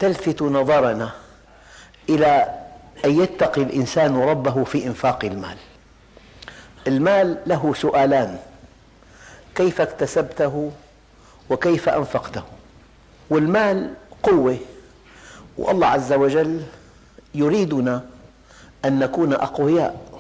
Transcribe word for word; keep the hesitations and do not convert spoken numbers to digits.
تلفت نظرنا إلى أن يتقي الإنسان ربه في إنفاق المال. المال له سؤالان: كيف اكتسبته وكيف أنفقته؟ والمال قوة، والله عز وجل يريدنا أن نكون أقوياء.